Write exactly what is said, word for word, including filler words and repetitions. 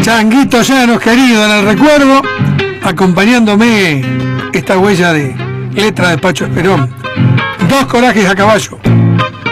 Changuito Llanos, querido, en el recuerdo, acompañándome esta huella de letra de Pacho Esperón. Dos corajes a caballo.